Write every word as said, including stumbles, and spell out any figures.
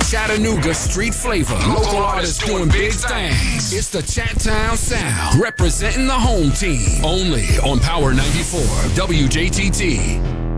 Chattanooga street flavor. Local artists doing big things. It's the Chat-Town Sound, representing the home team. Only on Power ninety-four W J T T.